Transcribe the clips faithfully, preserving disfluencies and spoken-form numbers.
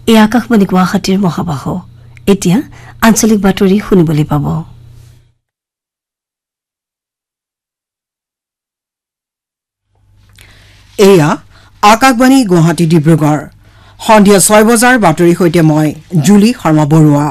এই আকাশবাণী গুৱাহাটীৰ মহাবাহ এতিয়া আঞ্চলিক বাতৰি শুনিবলৈ পাব। এয়া আকাশবাণী গুৱাহাটী ডিব্ৰুগড় সন্ধিয়া ছয় বজাৰ বাতৰিৰ সৈতে মই জুলি শৰ্মা বৰুৱা।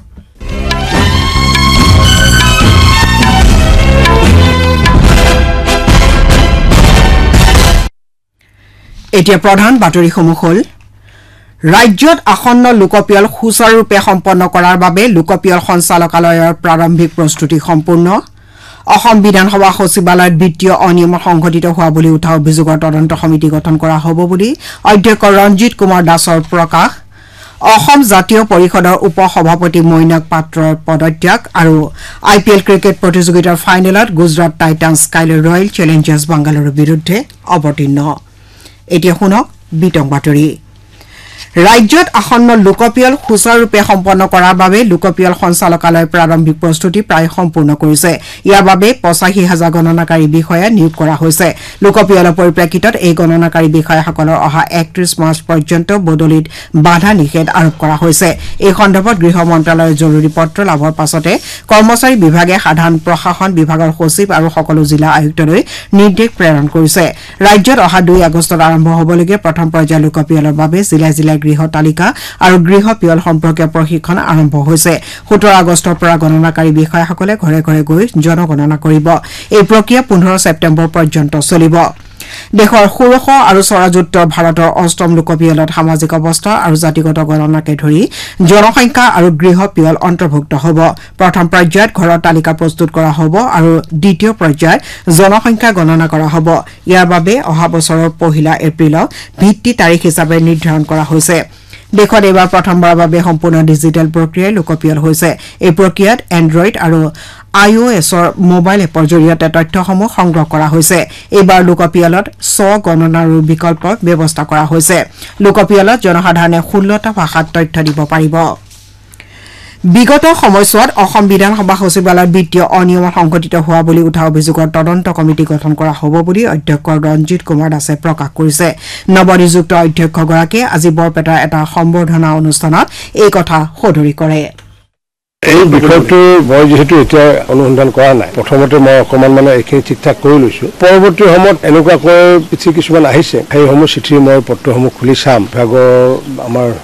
এতিয়া প্ৰধান বাতৰিসমূহ হ'ল ৰাজ্যত আসন্ন লোকপিয়ল সুচাৰুৰূপে সম্পন্ন কৰাৰ বাবে লোকপিয়ল সঞ্চালকালয়ৰ প্ৰাৰম্ভিক প্ৰস্তুতি সম্পূৰ্ণ। অসম বিধানসভা সচিবালয়ত বিত্তীয় অনিয়ম সংঘটিত হোৱা বুলি উঠা অভিযোগৰ তদন্ত সমিতি গঠন কৰা হ'ব বুলি অধ্যক্ষ ৰঞ্জিত কুমাৰ দাসৰ প্ৰকাশ। অসম জাতীয় পৰিষদৰ উপ সভাপতি মৈনাক পাত্ৰৰ পদত্যাগ আৰু আই পি এল ক্ৰিকেট প্ৰতিযোগিতাৰ ফাইনেলত গুজৰাট টাইটান্ছ কাইলৈ ৰয়েল চেলেঞ্জাৰ্ছ বাংগালুৰুৰ বিৰুদ্ধে অৱতীৰ্ণ। এতিয়া শুনক বিতং বাতৰি। ৰাজ্যত আসন্ন লোকপিয়ল সুচাৰুৰূপে সম্পন্ন কৰাৰ বাবে লোকপিয়ল সঞ্চালকালয়ৰ প্ৰাৰম্ভিক প্ৰস্তুতি প্ৰায় সম্পূৰ্ণ কৰিছে। ইয়াৰ বাবে পঁচাশী হাজাৰ গণনাকাৰী বিষয়া নিয়োগ কৰা হৈছে। লোকপিয়লৰ পৰিপ্ৰেক্ষিতত এই গণনাকাৰী বিষয়াসকলৰ অহা একত্ৰিশ মাৰ্চ পৰ্যন্ত বদলিত বাধা নিষেধ আৰোপ কৰা হৈছে। এই সন্দৰ্ভত গৃহ মন্ত্ৰালয়ৰ জৰুৰী পত্ৰ লাভৰ পাছতে কৰ্মচাৰী বিভাগে সাধাৰণ প্ৰশাসন বিভাগৰ সচিব আৰু সকলো জিলা আয়ুক্তলৈ নিৰ্দেশ প্ৰেৰণ কৰিছে। ৰাজ্যত অহা দুই আগষ্টত আৰম্ভ হ'বলগীয়া প্ৰথম পৰ্যায়ৰ লোকপিয়লৰ বাবে জিলাই জিলাই গৃহ তালিকা আৰু গৃহ পিয়ল সম্পৰ্কীয় প্ৰশিক্ষণ আৰম্ভ হৈছে। সোতৰ আগষ্টৰ পৰা গণনাকাৰী বিষয়াসকলে ঘৰে ঘৰে গৈ জনগণনা কৰিব। এই প্ৰক্ৰিয়া পোন্ধৰ ছেপ্টেম্বৰ পৰ্যন্ত চলিব। দেশৰ ষোড়শ আৰু স্বৰাজোত্তৰ ভাৰতৰ অষ্টম লোকপিয়লত সামাজিক অৱস্থা আৰু জাতিগত গণনাকে ধৰি জনসংখ্যা আৰু গৃহ পিয়ল অন্তৰ্ভুক্ত হ'ব। প্ৰথম পৰ্যায়ত ঘৰৰ তালিকা প্ৰস্তুত কৰা হ'ব আৰু দ্বিতীয় পৰ্যায়ত জনসংখ্যা গণনা কৰা হ'ব। ইয়াৰ বাবে অহা বছৰৰ পহিলা এপ্ৰিলক ভিত্তি তাৰিখ হিচাপে নিৰ্ধাৰণ কৰা হৈছে। দেশত এইবাৰ প্ৰথমবাৰৰ বাবে সম্পূৰ্ণ ডিজিটেল প্ৰক্ৰিয়াই লোকপিয়ল হৈছে। এই প্ৰক্ৰিয়াত এণ্ড্ৰইড আৰু আই অ' এছৰ মোবাইল এপৰ জৰিয়তে তথ্যসমূহ সংগ্ৰহ কৰা হৈছে। এইবাৰ লোকপিয়লত স্ব গণনাৰো বিকল্পৰ ব্যৱস্থা কৰা হৈছে। লোকপিয়লত জনসাধাৰণে ষোল্লটা ভাষাত তথ্য দিব পাৰিব। বিগত সময়ছোৱাত অসম বিধানসভা সচিবালয়ত বিত্তীয় অনিয়ম সংঘটিত হোৱা বুলি উঠা অভিযোগৰ তদন্ত কমিটি গঠন কৰা হ'ব বুলি অধ্যক্ষ ৰঞ্জিত কুমাৰ দাসে প্ৰকাশ কৰিছে। নৱনিযুক্ত অধ্যক্ষগৰাকীয়ে আজি বৰপেটাৰ এটা সম্বৰ্ধনা অনুষ্ঠানত এই কথা সদৰি কৰে। এই বিষয়টো মই যিহেতু এতিয়া অনুসন্ধান কৰা নাই, প্ৰথমতে মই অকণমান মানে এইখিনি ঠিক ঠাক কৰি লৈছো। পৰৱৰ্তী সময়ত এনেকুৱাকৈ চিঠি কিছুমান আহিছে, সেইসমূহ চিঠি মই পত্ৰসমূহ খুলি চাম। বিভাগৰ আমাৰ